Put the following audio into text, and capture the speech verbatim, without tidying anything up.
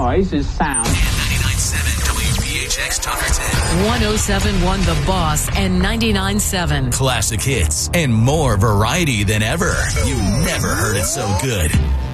noise is sound. ninety-nine point seven W B H X Tuckerton. one oh seven point one The Boss and ninety-nine point seven. Classic hits and more variety than ever. You never heard it so good.